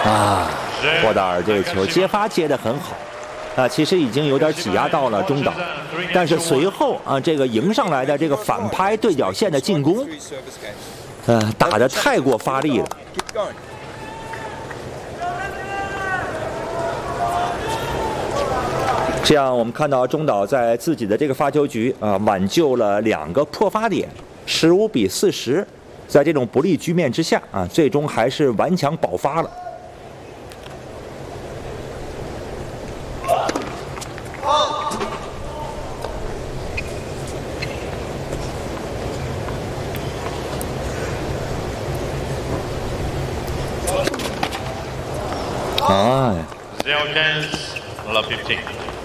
啊，霍达尔这个球接发接得很好，啊，其实已经有点挤压到了中岛，但是随后啊，这个迎上来的这个反拍对角线的进攻，打得太过发力了。这样我们看到中岛在自己的这个发球局啊，挽救了2个破发点，15比40，在这种不利局面之下啊，最终还是顽强保发了。哎 0 chance, love 15.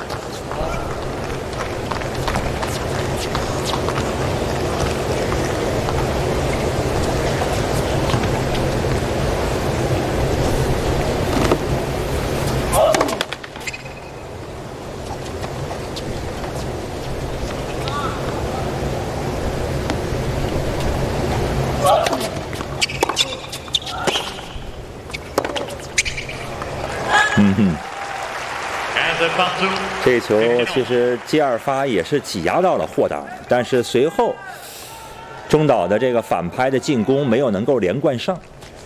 Two. 这球其实接2发也是挤压到了霍达尔，但是随后中岛的这个反拍的进攻没有能够连贯上，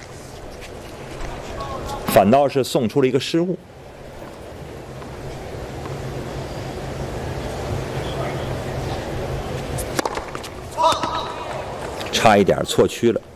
反倒是送出了一个失误。差一点错区了。